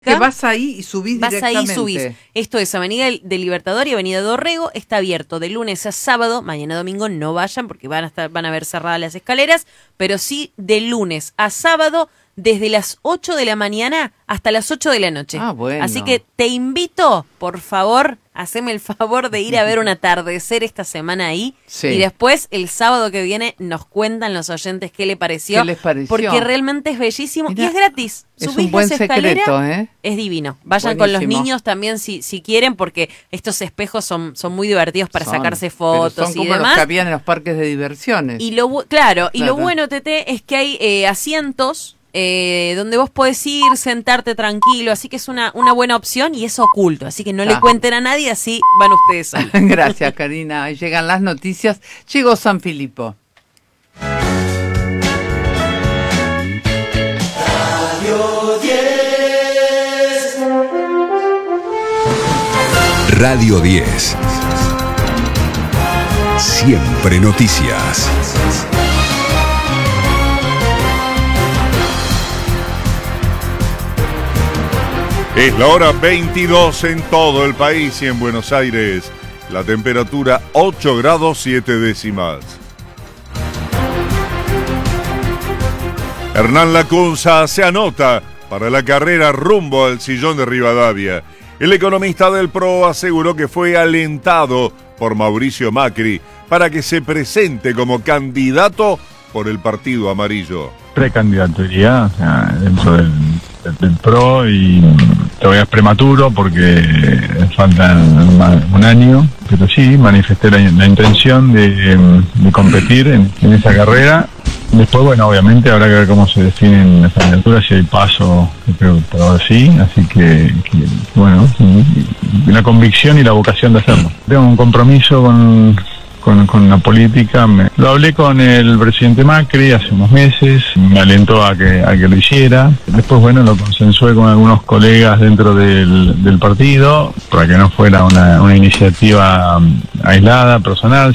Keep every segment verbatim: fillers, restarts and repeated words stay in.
Que vas ahí y subís vas directamente. Vas ahí y subís. Esto es Avenida del Libertador y Avenida Dorrego. Está abierto de lunes a sábado. Mañana domingo no vayan porque van a estar, van a ver cerradas las escaleras. Pero sí de lunes a sábado desde las ocho de la mañana hasta las ocho de la noche. Ah, bueno. Así que te invito, por favor, haceme el favor de ir a ver un atardecer esta semana ahí. Sí. Y después, el sábado que viene, nos cuentan los oyentes qué le pareció. ¿Qué les pareció? Porque realmente es bellísimo. Mirá, y es gratis. es Subís un buen las escaleras, secreto, ¿eh? Es divino. Vayan Buenísimo. con los niños también si, si quieren, porque estos espejos son, son muy divertidos para Son, sacarse pero fotos son y como demás. los que habían en los parques de diversiones. Y lo bu- claro, y Claro. lo bueno, Tete, es que hay eh, asientos eh, donde vos podés ir, sentarte tranquilo, así que es una, una buena opción y es oculto, así que no Ah. le cuenten a nadie, así van ustedes solos. Gracias, Karina. Ahí llegan las noticias. Llegó San Filipo. Radio diez. Siempre noticias. Es la hora veintidós en todo el país y en Buenos Aires. La temperatura ocho grados siete décimas. Hernán Lacunza se anota para la carrera rumbo al sillón de Rivadavia. El economista del P R O aseguró que fue alentado por Mauricio Macri para que se presente como candidato por el Partido Amarillo. Precandidaturía, o sea, dentro del, del, del P R O, y todavía es prematuro porque falta un año, pero sí, manifesté la, la intención de, de competir en, en esa carrera. Después, bueno, obviamente habrá que ver cómo se definen las candidaturas, si hay paso, creo que por ahora sí, así que, que bueno, la convicción y la vocación de hacerlo. Tengo un compromiso con, con, con la política, me, lo hablé con el presidente Macri hace unos meses, me alentó a que, a que lo hiciera, después, bueno, lo consensué con algunos colegas dentro del, del partido, para que no fuera una, una iniciativa aislada, personal.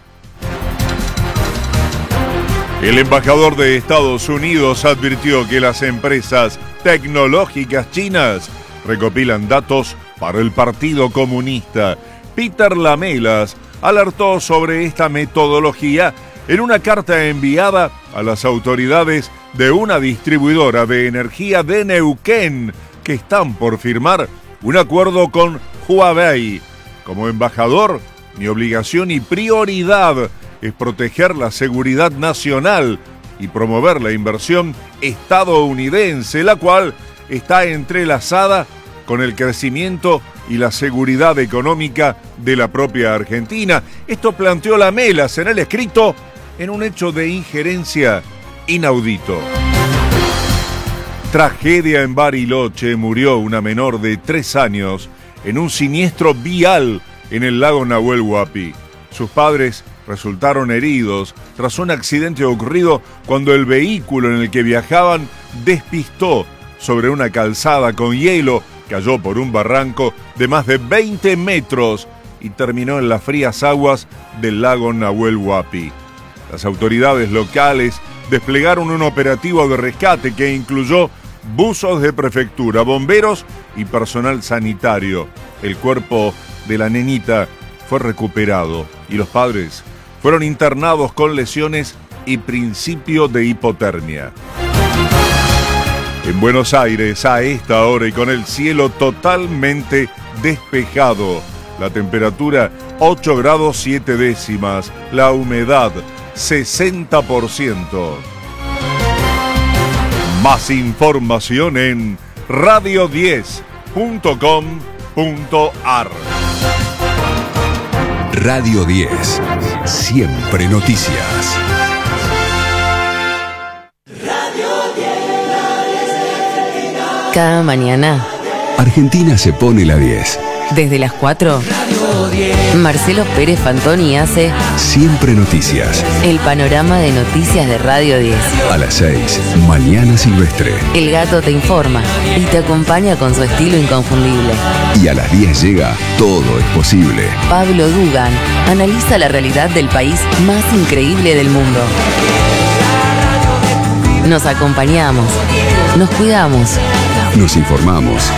El embajador de Estados Unidos advirtió que las empresas tecnológicas chinas recopilan datos para el Partido Comunista. Peter Lamelas alertó sobre esta metodología en una carta enviada a las autoridades de una distribuidora de energía de Neuquén que están por firmar un acuerdo con Huawei. Como embajador, mi obligación y prioridad es proteger la seguridad nacional y promover la inversión estadounidense, la cual está entrelazada con el crecimiento y la seguridad económica de la propia Argentina. Esto planteó Lamelas en el escrito en un hecho de injerencia inaudito. Tragedia en Bariloche, murió una menor de tres años en un siniestro vial en el lago Nahuel Huapi. Sus padres resultaron heridos tras un accidente ocurrido cuando el vehículo en el que viajaban despistó sobre una calzada con hielo, cayó por un barranco de más de veinte metros y terminó en las frías aguas del lago Nahuel Huapi. Las autoridades locales desplegaron un operativo de rescate que incluyó buzos de prefectura, bomberos y personal sanitario. El cuerpo de la nenita fue recuperado y los padres fueron internados con lesiones y principio de hipotermia. En Buenos Aires, a esta hora y con el cielo totalmente despejado, la temperatura ocho grados siete décimas, la humedad sesenta por ciento. Más información en radio diez punto com punto ar. Radio diez. Siempre noticias. Cada mañana, Argentina se pone la diez. desde las cuatro, Marcelo Pérez Fantoni hace Siempre noticias. el panorama de noticias de Radio diez. A las seis, Mañana Silvestre. El gato te informa y te acompaña con su estilo inconfundible. Y a las diez llega Todo es posible. Pablo Dugan analiza la realidad del país más increíble del mundo. Nos acompañamos, nos cuidamos, Nos informamos,